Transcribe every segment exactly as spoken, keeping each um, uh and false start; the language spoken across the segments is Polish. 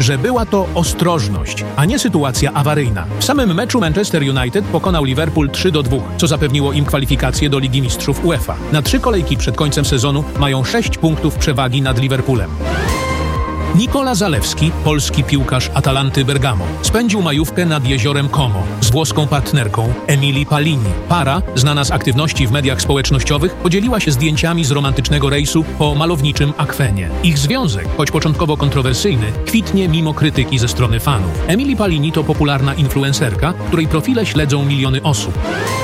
że była to ostrożność, a nie sytuacja awaryjna. W samym meczu Manchester United pokonał Liverpool trzy do dwóch, co zapewniło im kwalifikację do Ligi Mistrzów UEFA. Na trzy kolejki przed końcem sezonu mają sześć punktów przewagi nad Liverpoolem. Nikola Zalewski, polski piłkarz Atalanty Bergamo, spędził majówkę nad jeziorem Como z włoską partnerką Emily Palini. Para, znana z aktywności w mediach społecznościowych, podzieliła się zdjęciami z romantycznego rejsu po malowniczym akwenie. Ich związek, choć początkowo kontrowersyjny, kwitnie mimo krytyki ze strony fanów. Emily Palini to popularna influencerka, której profile śledzą miliony osób.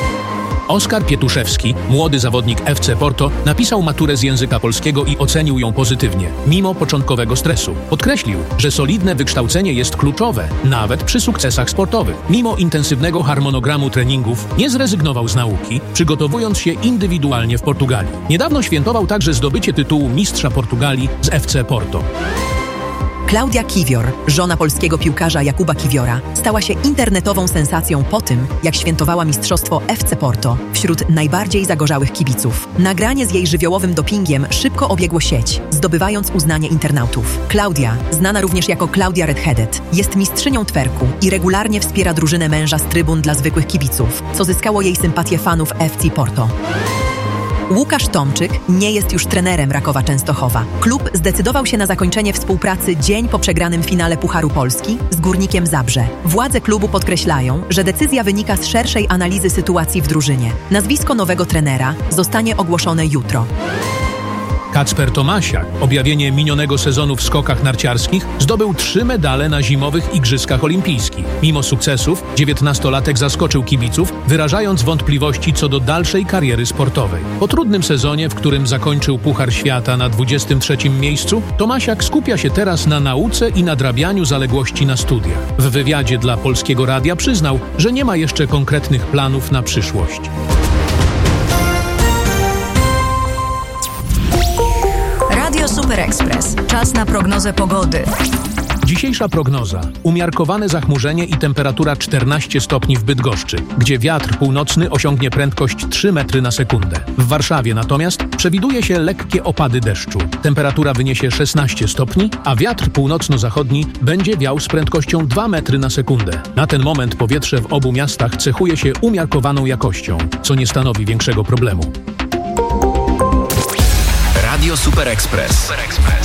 Oskar Pietuszewski, młody zawodnik F C Porto, napisał maturę z języka polskiego i ocenił ją pozytywnie, mimo początkowego stresu. Podkreślił, że solidne wykształcenie jest kluczowe, nawet przy sukcesach sportowych. Mimo intensywnego harmonogramu treningów nie zrezygnował z nauki, przygotowując się indywidualnie w Portugalii. Niedawno świętował także zdobycie tytułu mistrza Portugalii z F C Porto. Klaudia Kiwior, żona polskiego piłkarza Jakuba Kiwiora, stała się internetową sensacją po tym, jak świętowała mistrzostwo F C Porto wśród najbardziej zagorzałych kibiców. Nagranie z jej żywiołowym dopingiem szybko obiegło sieć, zdobywając uznanie internautów. Klaudia, znana również jako Klaudia Redheaded, jest mistrzynią twerku i regularnie wspiera drużynę męża z trybun dla zwykłych kibiców, co zyskało jej sympatię fanów F C Porto. Łukasz Tomczyk nie jest już trenerem Rakowa Częstochowa. Klub zdecydował się na zakończenie współpracy dzień po przegranym finale Pucharu Polski z Górnikiem Zabrze. Władze klubu podkreślają, że decyzja wynika z szerszej analizy sytuacji w drużynie. Nazwisko nowego trenera zostanie ogłoszone jutro. Kacper Tomasiak, objawienie minionego sezonu w skokach narciarskich, zdobył trzy medale na zimowych Igrzyskach Olimpijskich. Mimo sukcesów, dziewiętnastolatek zaskoczył kibiców, wyrażając wątpliwości co do dalszej kariery sportowej. Po trudnym sezonie, w którym zakończył Puchar Świata na dwudziestym trzecim miejscu, Tomasiak skupia się teraz na nauce i nadrabianiu zaległości na studiach. W wywiadzie dla Polskiego Radia przyznał, że nie ma jeszcze konkretnych planów na przyszłość. Radio Super Express. Czas na prognozę pogody. Dzisiejsza prognoza. Umiarkowane zachmurzenie i temperatura czternaście stopni w Bydgoszczy, gdzie wiatr północny osiągnie prędkość trzy metry na sekundę. W Warszawie natomiast przewiduje się lekkie opady deszczu. Temperatura wyniesie szesnaście stopni, a wiatr północno-zachodni będzie wiał z prędkością dwa metry na sekundę. Na ten moment powietrze w obu miastach cechuje się umiarkowaną jakością, co nie stanowi większego problemu. Radio Super Express.